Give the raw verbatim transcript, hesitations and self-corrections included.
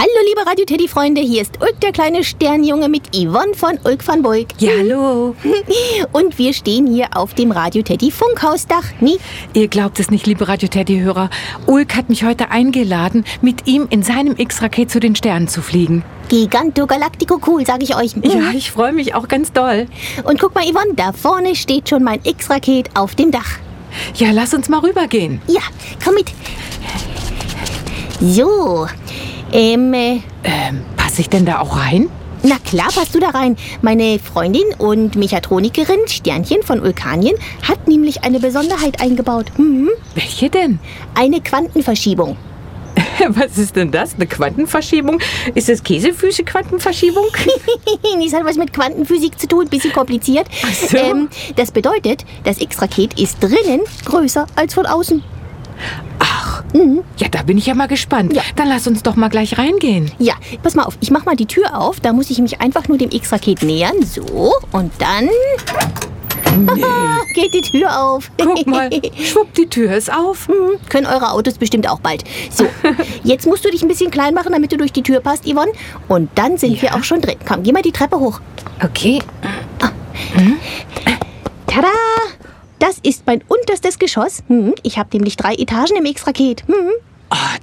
Hallo liebe Radio-Teddy-Freunde, hier ist Ulk, der kleine Sternjunge mit Yvonne von Ulk van Bulk. Ja, hallo. Und wir stehen hier auf dem Radio-Teddy-Funkhausdach, nie? Ihr glaubt es nicht, liebe Radio-Teddy-Hörer. Ulk hat mich heute eingeladen, mit ihm in seinem X-Raket zu den Sternen zu fliegen. Giganto Galactico cool, sag ich euch. Ja, ich freue mich auch ganz doll. Und guck mal, Yvonne, da vorne steht schon mein X-Raket auf dem Dach. Ja, lass uns mal rübergehen. Ja, komm mit. So, ähm, äh, Ähm, passe ich denn da auch rein? na klar, passt du da rein. Meine Freundin und Mechatronikerin Sternchen von Ulkanien hat nämlich eine Besonderheit eingebaut. Mhm. Welche denn? Eine Quantenverschiebung. Was ist denn das? Eine Quantenverschiebung? Ist das Käsefüße-Quantenverschiebung? Das hat was mit Quantenphysik zu tun, bisschen kompliziert. Ach so. Ähm, das bedeutet, das X-Raket ist drinnen größer als von außen. Ach, Mhm. ja, da bin ich ja mal gespannt. Ja. Dann lass uns doch mal gleich reingehen. Ja, pass mal auf, ich mach mal die Tür auf, da muss ich mich einfach nur dem X-Raket nähern. So, und dann Nee. geht die Tür auf. Guck mal, schwupp, die Tür ist auf. Mhm, können eure Autos bestimmt auch bald. So, jetzt musst du dich ein bisschen klein machen, damit du durch die Tür passt, Yvonne. Und dann sind Ja. wir auch schon drin. Komm, geh mal die Treppe hoch. Okay. Tada! Das ist mein unterstes Geschoss. Mhm, ich habe nämlich drei Etagen im X-Raket. Mhm. Oh,